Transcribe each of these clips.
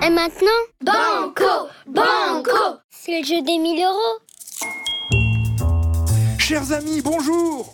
Et maintenant, Banco, Banco, c'est le jeu des 1000 euros. Chers amis, bonjour.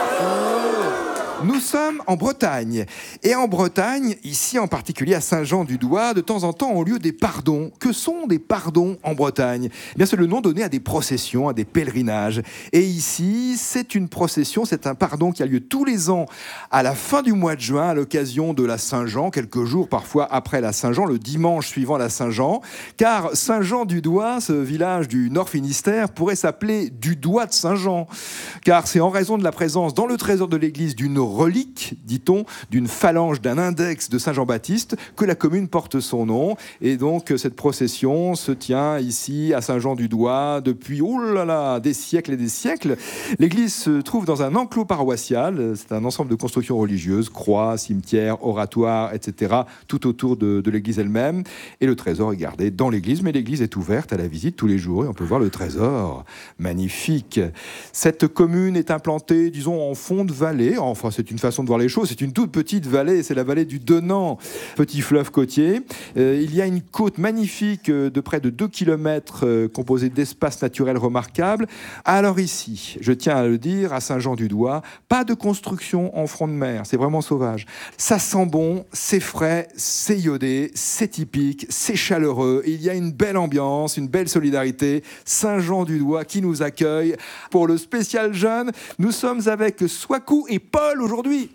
Nous sommes en Bretagne. Et en Bretagne, ici en particulier à Saint-Jean-du-Doigt, de temps en temps ont lieu des pardons. Que sont des pardons en Bretagne ? Eh bien, c'est le nom donné à des processions, à des pèlerinages. Et ici, c'est une procession, c'est un pardon qui a lieu tous les ans à la fin du mois de juin, à l'occasion de la Saint-Jean, quelques jours parfois après la Saint-Jean, le dimanche suivant la Saint-Jean. Car Saint-Jean-du-Doigt, ce village du Nord Finistère, pourrait s'appeler du doigt de Saint-Jean. Car c'est en raison de la présence dans le trésor de l'église d'une relique, dit-on, d'une phalange, d'un index de Saint-Jean-Baptiste que la commune porte son nom. Et donc cette procession se tient ici à Saint-Jean-du-Doigt depuis des siècles et des siècles. L'église se trouve dans un enclos paroissial. C'est un ensemble de constructions religieuses, croix, cimetières, oratoires, etc. tout autour de l'église elle-même. Et le trésor est gardé dans l'église, mais l'église est ouverte à la visite tous les jours et on peut voir le trésor. Magnifique. Cette commune est implantée, disons, en fond de vallée. Enfin, c'est une façon de voir les choses. C'est une toute petite vallée. C'est la vallée du Donant, petit fleuve côtier. Il y a une côte magnifique de près de 2 km composée d'espaces naturels remarquables. Alors ici, je tiens à le dire, à Saint-Jean-du-Doigt, pas de construction en front de mer. C'est vraiment sauvage. Ça sent bon, c'est frais, c'est iodé, c'est typique, c'est chaleureux. Il y a une belle ambiance, une belle solidarité. Saint-Jean-du-Doigt qui nous accueille pour le spécial jeune. Nous sommes avec Swakou et Paul aujourd'hui.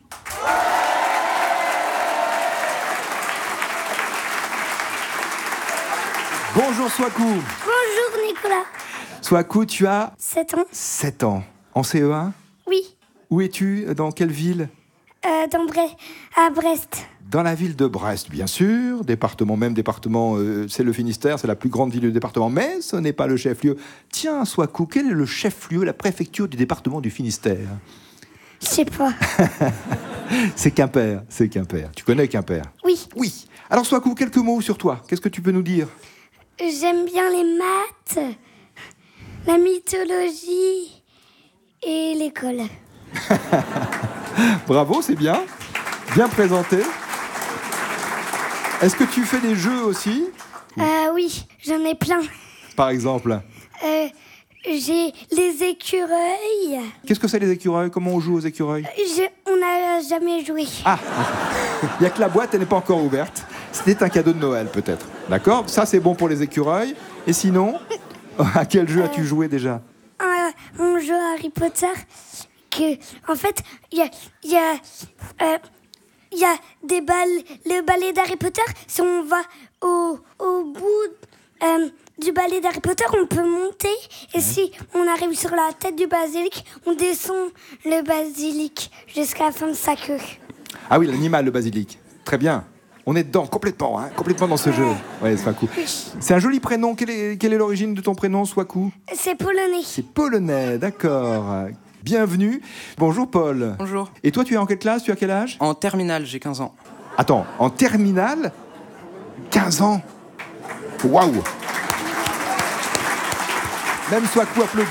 Bonjour Swakou. Bonjour Nicolas. Swakou, tu as 7 ans. 7 ans. En CE1 ? Oui. Où es-tu ? Dans quelle ville ? À Brest. Dans la ville de Brest, bien sûr. Département, c'est le Finistère, c'est la plus grande ville du département, mais ce n'est pas le chef-lieu. Tiens, Swakou, quel est le chef-lieu, la préfecture du département du Finistère ? Je sais pas. C'est Quimper. Tu connais Quimper ? Oui. Oui. Alors Swakou, quelques mots sur toi. Qu'est-ce que tu peux nous dire ? J'aime bien les maths, la mythologie et l'école. Bravo, c'est bien. Bien présenté. Est-ce que tu fais des jeux aussi ? Oui, j'en ai plein. Par exemple ? J'ai les écureuils. Qu'est-ce que c'est les écureuils ? Comment on joue aux écureuils ? On n'a jamais joué. Ah, il n'y a que la boîte, elle n'est pas encore ouverte. C'était un cadeau de Noël, peut-être. D'accord ? Ça, c'est bon pour les écureuils. Et sinon, à quel jeu as-tu joué déjà ? On joue à Harry Potter. En fait, il y a des le balai d'Harry Potter. Si on va au bout du balai d'Harry Potter, on peut monter. Et si on arrive sur la tête du basilic, on descend le basilic jusqu'à la fin de sa queue. Ah oui, l'animal, le basilic. Très bien. On est dedans, complètement dans ce jeu. Ouais, Swakou. Oui. C'est un joli prénom. Quelle est l'origine de ton prénom, Swakou ? C'est polonais. C'est polonais, d'accord. Bienvenue. Bonjour Paul. Bonjour. Et toi, tu es en quelle classe ? Tu as quel âge ? En terminale, j'ai 15 ans. Attends, en terminale ? 15 ans ? Waouh ! Même Swakou applaudit.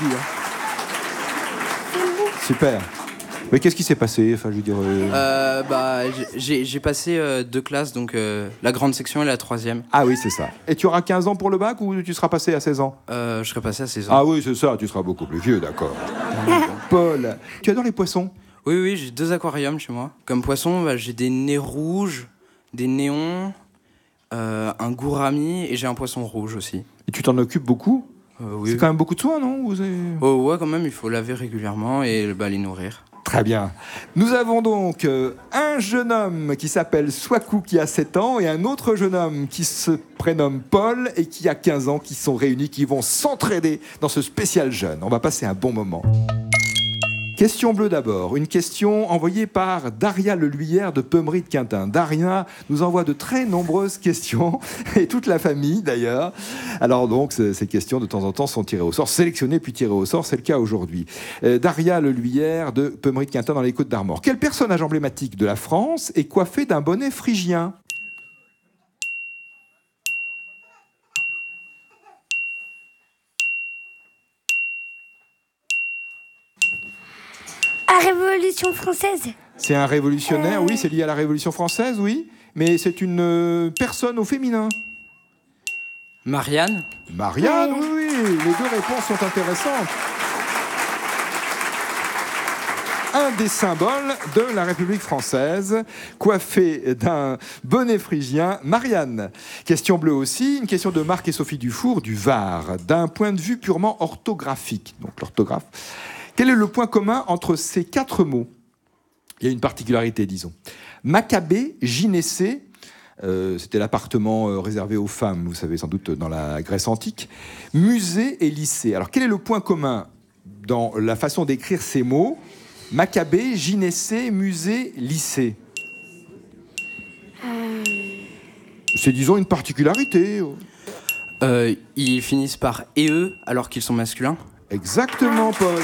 Super. Mais qu'est-ce qui s'est passé ? Enfin, je veux dire. J'ai passé 2 classes, donc la grande section et la 3e. Ah oui, c'est ça. Et tu auras 15 ans pour le bac ou tu seras passé à 16 ans ? Je serai passé à 16 ans. Ah oui, c'est ça, tu seras beaucoup plus vieux, d'accord. Paul, tu adores les poissons ? Oui, j'ai 2 aquariums chez moi. Comme poisson, j'ai des nez rouges, des néons, un gourami et j'ai un poisson rouge aussi. Et tu t'en occupes beaucoup ? Oui. C'est quand même beaucoup de soins, non ? Oh, ouais, quand même, il faut laver régulièrement et les nourrir. Très bien. Nous avons donc un jeune homme qui s'appelle Swakou qui a 7 ans et un autre jeune homme qui se prénomme Paul et qui a 15 ans qui sont réunis, qui vont s'entraider dans ce spécial jeune. On va passer un bon moment. Question bleue d'abord, une question envoyée par Daria Leluyère de Pemery de Quintin. Daria nous envoie de très nombreuses questions, et toute la famille d'ailleurs. Alors donc, ces questions de temps en temps sont tirées au sort, sélectionnées puis tirées au sort, c'est le cas aujourd'hui. Daria Leluyère de Pemery de Quintin dans les Côtes-d'Armor. Quel personnage emblématique de la France est coiffé d'un bonnet phrygien ? La Révolution française. C'est un révolutionnaire, oui, c'est lié à la Révolution française, oui. Mais c'est une personne au féminin. Marianne. Marianne, oui, les deux réponses sont intéressantes. Un des symboles de la République française, coiffée d'un bonnet phrygien, Marianne. Question bleue aussi, une question de Marc et Sophie Dufour du Var, d'un point de vue purement orthographique. Donc l'orthographe. Quel est le point commun entre ces 4 mots? Il y a une particularité, disons. Maccabée, gynécée, c'était l'appartement réservé aux femmes, vous savez sans doute dans la Grèce antique. Musée et lycée. Alors quel est le point commun dans la façon d'écrire ces mots? Maccabée, gynécée, musée, lycée. C'est, disons, une particularité. Ils finissent par EE alors qu'ils sont masculins. Exactement, Paul.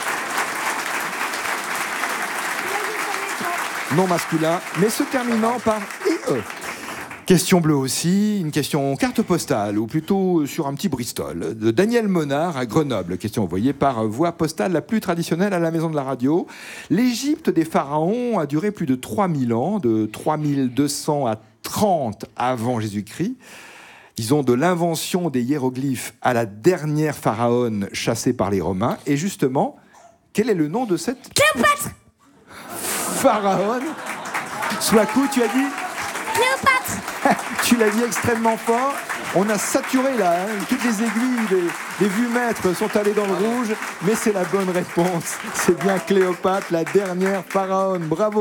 Non masculin, mais se terminant par EE. Question bleue aussi, une question carte postale, ou plutôt sur un petit Bristol, de Daniel Monard à Grenoble. Question envoyée par voie postale la plus traditionnelle à la maison de la radio. L'Égypte des pharaons a duré plus de 3000 ans, de 3200 à 30 avant Jésus-Christ. Disons de l'invention des hiéroglyphes à la dernière pharaone chassée par les Romains. Et justement, quel est le nom de cette... Cléopâtre. Pharaone. Souakou, tu as dit? Cléopâtre. Tu l'as dit extrêmement fort. On a saturé là, hein. Toutes les aiguilles des vumètres sont allées dans le rouge, mais c'est la bonne réponse. C'est bien Cléopâtre, la dernière pharaone. Bravo.